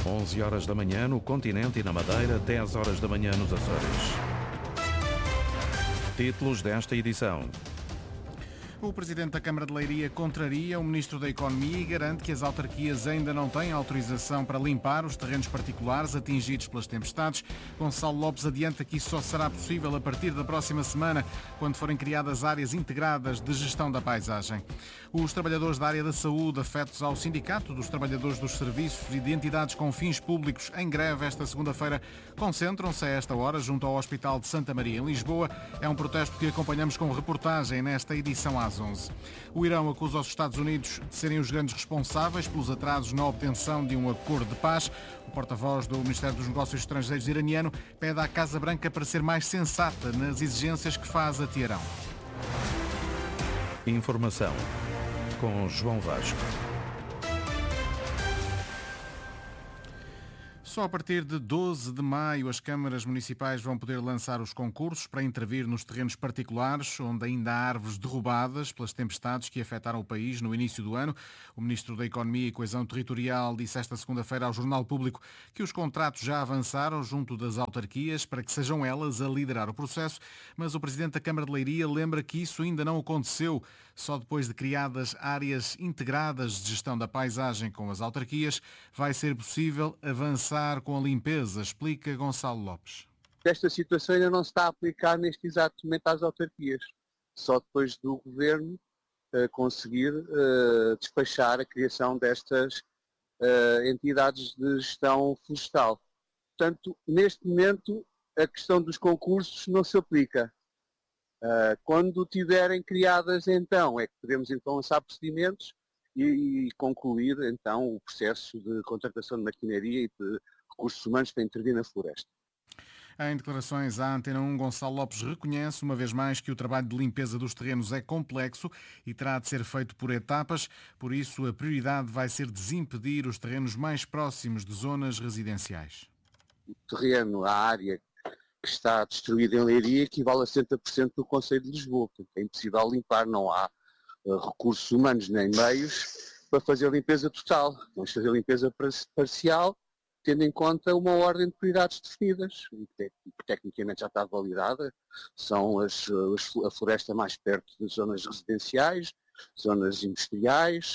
11 horas da manhã no continente e na Madeira, 10 horas da manhã nos Açores. Títulos desta edição. O Presidente da Câmara de Leiria contraria o Ministro da Economia e garante que as autarquias ainda não têm autorização para limpar os terrenos particulares atingidos pelas tempestades. Gonçalo Lopes adianta que isso só será possível a partir da próxima semana, quando forem criadas áreas integradas de gestão da paisagem. Os trabalhadores da área da saúde, afetos ao Sindicato dos Trabalhadores dos Serviços e de Entidades com Fins Públicos, em greve esta segunda-feira, concentram-se a esta hora junto ao Hospital de Santa Maria, em Lisboa. É um protesto que acompanhamos com reportagem nesta edição às 11. O Irão acusa os Estados Unidos de serem os grandes responsáveis pelos atrasos na obtenção de um acordo de paz. O porta-voz do Ministério dos Negócios Estrangeiros iraniano pede à Casa Branca para ser mais sensata nas exigências que faz a Teherão. Informação com João Vasco. Só a partir de 12 de maio as câmaras municipais vão poder lançar os concursos para intervir nos terrenos particulares, onde ainda há árvores derrubadas pelas tempestades que afetaram o país no início do ano. O Ministro da Economia e Coesão Territorial disse esta segunda-feira ao Jornal Público que os contratos já avançaram junto das autarquias para que sejam elas a liderar o processo, mas o Presidente da Câmara de Leiria lembra que isso ainda não aconteceu. Só depois de criadas áreas integradas de gestão da paisagem com as autarquias vai ser possível avançar com a limpeza, explica Gonçalo Lopes. Esta situação ainda não se está a aplicar neste exato momento às autarquias. Só depois do Governo conseguir despachar a criação destas entidades de gestão florestal. Portanto, neste momento, a questão dos concursos não se aplica. Quando tiverem criadas, então, é que podemos então lançar procedimentos e concluir, então, o processo de contratação de maquinaria e de recursos humanos para intervir na floresta. Em declarações à Antena 1, Gonçalo Lopes reconhece uma vez mais que o trabalho de limpeza dos terrenos é complexo e terá de ser feito por etapas, por isso a prioridade vai ser desimpedir os terrenos mais próximos de zonas residenciais. O terreno, a área que está destruída em Leiria equivale a 60% do Concelho de Lisboa, portanto é impossível limpar, não há recursos humanos nem meios para fazer a limpeza total. Vamos fazer a limpeza parcial, tendo em conta uma ordem de prioridades definidas, que tecnicamente já está validada. São a floresta mais perto das zonas residenciais, zonas industriais,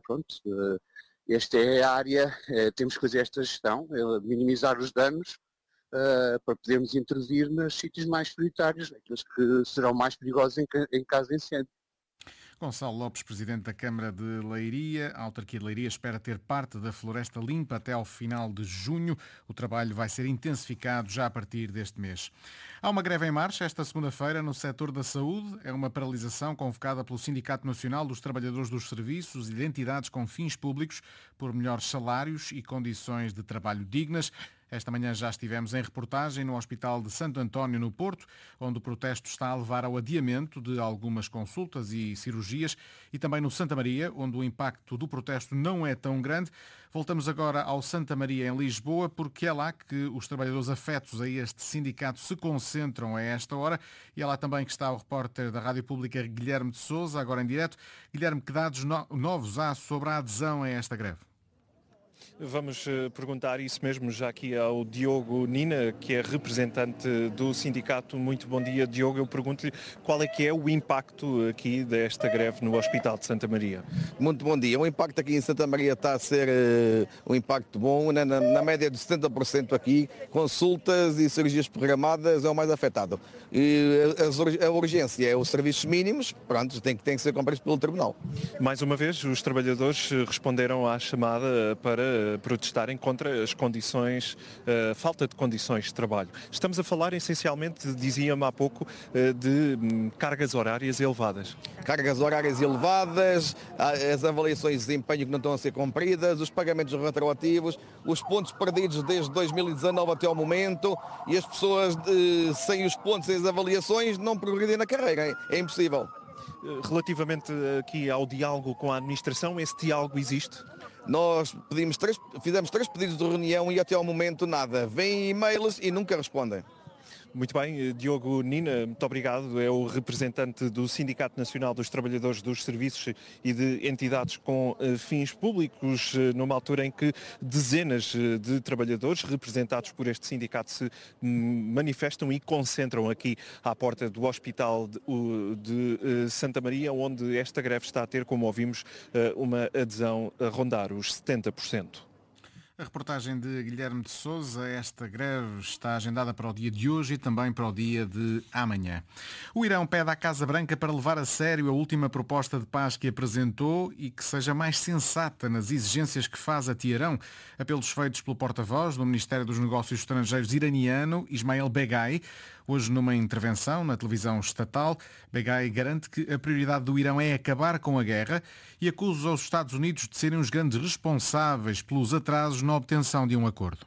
esta é a área, temos que fazer esta gestão, minimizar os danos, para podermos intervir nos sítios mais prioritários, aqueles que serão mais perigosos em caso de incêndio. Gonçalo Lopes, Presidente da Câmara de Leiria. A autarquia de Leiria espera ter parte da floresta limpa até ao final de junho. O trabalho vai ser intensificado já a partir deste mês. Há uma greve em marcha esta segunda-feira no setor da saúde. É uma paralisação convocada pelo Sindicato Nacional dos Trabalhadores dos Serviços e de Entidades com Fins Públicos por melhores salários e condições de trabalho dignas. Esta manhã já estivemos em reportagem no Hospital de Santo António, no Porto, onde o protesto está a levar ao adiamento de algumas consultas e cirurgias, e também no Santa Maria, onde o impacto do protesto não é tão grande. Voltamos agora ao Santa Maria, em Lisboa, porque é lá que os trabalhadores afetos a este sindicato se concentram a esta hora, e é lá também que está o repórter da Rádio Pública, Guilherme de Sousa, agora em direto. Guilherme, que dados novos há sobre a adesão a esta greve? Vamos perguntar isso mesmo já aqui ao Diogo Nina, que é representante do sindicato. Muito bom dia, Diogo. Eu pergunto-lhe qual é que é o impacto aqui desta greve no Hospital de Santa Maria. Muito bom dia. O impacto aqui em Santa Maria está a ser um impacto bom, na média de 70% aqui. Consultas e cirurgias programadas é o mais afetado. E a urgência é os serviços mínimos, pronto, tem que ser cumpridos pelo Tribunal. Mais uma vez, os trabalhadores responderam à chamada para protestarem contra as condições, falta de condições de trabalho. Estamos a falar essencialmente, dizia-me há pouco, de cargas horárias elevadas. Cargas horárias elevadas, as avaliações de desempenho que não estão a ser cumpridas, os pagamentos retroativos, os pontos perdidos desde 2019 até ao momento, e as pessoas sem os pontos e as avaliações não progredem na carreira. É impossível. Relativamente aqui ao diálogo com a administração, esse diálogo existe? Nós fizemos 3 pedidos de reunião e até ao momento nada. Vêm e-mails e nunca respondem. Muito bem, Diogo Nina, muito obrigado. É o representante do Sindicato Nacional dos Trabalhadores dos Serviços e de Entidades com fins públicos, numa altura em que dezenas de trabalhadores representados por este sindicato se manifestam e concentram aqui à porta do Hospital de Santa Maria, onde esta greve está a ter, como ouvimos, uma adesão a rondar os 70%. A reportagem de Guilherme de Sousa. Esta greve está agendada para o dia de hoje e também para o dia de amanhã. O Irão pede à Casa Branca para levar a sério a última proposta de paz que apresentou e que seja mais sensata nas exigências que faz a Teherão. Apelos feitos pelo porta-voz do Ministério dos Negócios Estrangeiros iraniano, Ismail Beghai. Hoje, numa intervenção na televisão estatal, Beghai garante que a prioridade do Irão é acabar com a guerra e acusa os Estados Unidos de serem os grandes responsáveis pelos atrasos na obtenção de um acordo.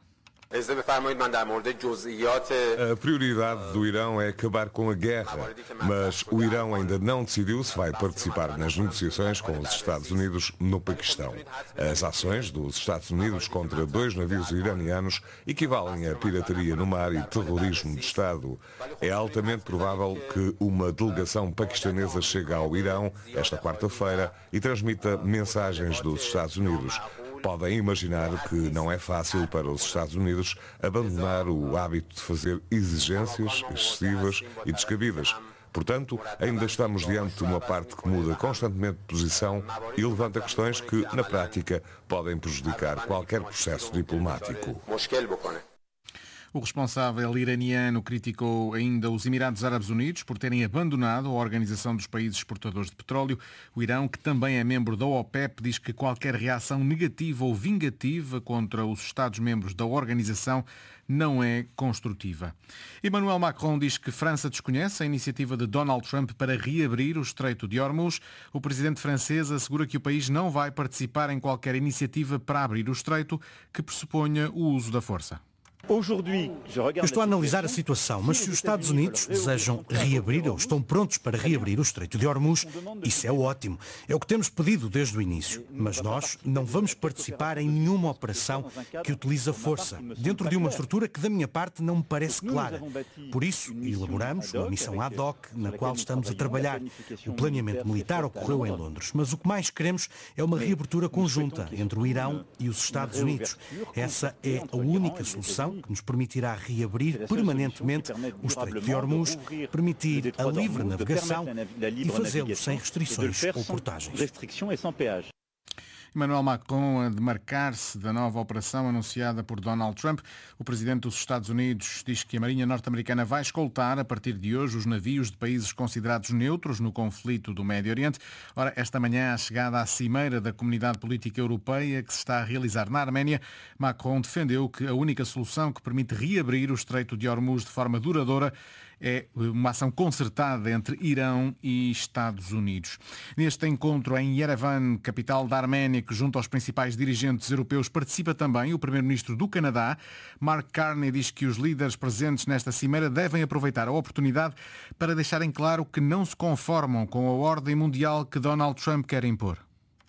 A prioridade do Irão é acabar com a guerra, mas o Irão ainda não decidiu se vai participar nas negociações com os Estados Unidos no Paquistão. As ações dos Estados Unidos contra 2 navios iranianos equivalem a pirataria no mar e terrorismo de Estado. É altamente provável que uma delegação paquistanesa chegue ao Irão esta quarta-feira e transmita mensagens dos Estados Unidos. Podem imaginar que não é fácil para os Estados Unidos abandonar o hábito de fazer exigências excessivas e descabidas. Portanto, ainda estamos diante de uma parte que muda constantemente de posição e levanta questões que, na prática, podem prejudicar qualquer processo diplomático. O responsável iraniano criticou ainda os Emirados Árabes Unidos por terem abandonado a Organização dos Países Exportadores de Petróleo. O Irão, que também é membro da OPEP, diz que qualquer reação negativa ou vingativa contra os Estados-membros da organização não é construtiva. Emmanuel Macron diz que França desconhece a iniciativa de Donald Trump para reabrir o Estreito de Hormuz. O presidente francês assegura que o país não vai participar em qualquer iniciativa para abrir o Estreito que pressuponha o uso da força. Eu estou a analisar a situação, mas se os Estados Unidos desejam reabrir ou estão prontos para reabrir o Estreito de Hormuz, isso é ótimo. É o que temos pedido desde o início. Mas nós não vamos participar em nenhuma operação que utilize a força, dentro de uma estrutura que da minha parte não me parece clara. Por isso, elaboramos uma missão ad hoc na qual estamos a trabalhar. O planeamento militar ocorreu em Londres, mas o que mais queremos é uma reabertura conjunta entre o Irão e os Estados Unidos. Essa é a única solução que nos permitirá reabrir permanentemente o Estreito de Hormuz, permitir a livre navegação e fazê-lo sem restrições ou portagens. Emmanuel Macron a demarcar-se da nova operação anunciada por Donald Trump. O presidente dos Estados Unidos diz que a Marinha norte-americana vai escoltar, a partir de hoje, os navios de países considerados neutros no conflito do Médio Oriente. Ora, esta manhã, a chegada à cimeira da Comunidade Política Europeia, que se está a realizar na Arménia, Macron defendeu que a única solução que permite reabrir o Estreito de Hormuz de forma duradoura é uma ação concertada entre Irão e Estados Unidos. Neste encontro em Yerevan, capital da Arménia, que junto aos principais dirigentes europeus participa também o primeiro-ministro do Canadá. Mark Carney diz que os líderes presentes nesta cimeira devem aproveitar a oportunidade para deixarem claro que não se conformam com a ordem mundial que Donald Trump quer impor.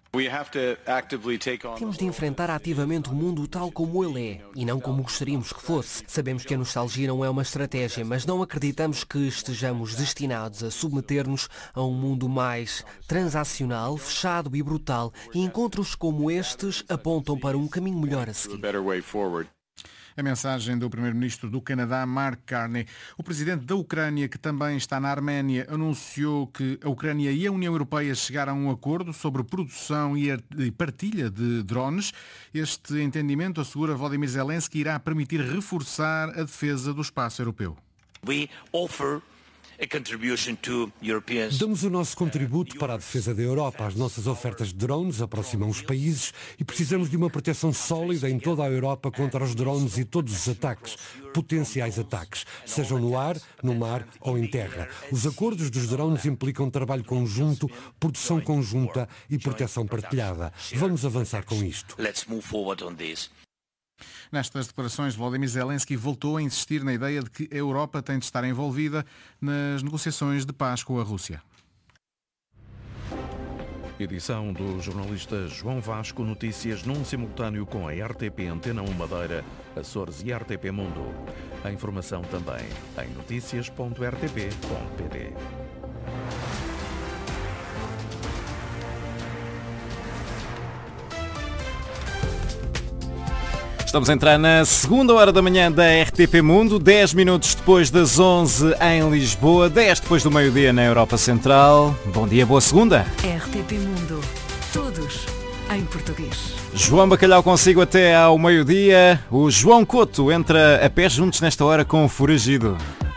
Temos de enfrentar ativamente o mundo tal como ele é e não como gostaríamos que fosse. Sabemos que a nostalgia não é uma estratégia, mas não acreditamos que estejamos destinados a submeter-nos a um mundo mais transacional, fechado e brutal, e encontros como estes apontam para um caminho melhor a seguir. A mensagem do primeiro-ministro do Canadá, Mark Carney. O presidente da Ucrânia, que também está na Arménia, anunciou que a Ucrânia e a União Europeia chegaram a um acordo sobre produção e partilha de drones. Este entendimento, assegura Volodymyr Zelensky, irá permitir reforçar a defesa do espaço europeu. Damos o nosso contributo para a defesa da Europa. As nossas ofertas de drones aproximam os países e precisamos de uma proteção sólida em toda a Europa contra os drones e todos os ataques, potenciais ataques, sejam no ar, no mar ou em terra. Os acordos dos drones implicam trabalho conjunto, produção conjunta e proteção partilhada. Vamos avançar com isto. Nestas declarações, Volodymyr Zelensky voltou a insistir na ideia de que a Europa tem de estar envolvida nas negociações de paz com a Rússia. Edição do jornalista João Vasco. Notícias num simultâneo com a RTP Antena 1 Madeira, Açores e RTP Mundo. A informação também em noticias.rtp.pt. Estamos a entrar na segunda hora da manhã da RTP Mundo, 10 minutos depois das 11 em Lisboa, 10 depois do meio-dia na Europa Central. Bom dia, boa segunda. RTP Mundo, todos em português. João Bacalhau consigo até ao meio-dia. O João Couto entra a pé juntos nesta hora com o Foragido.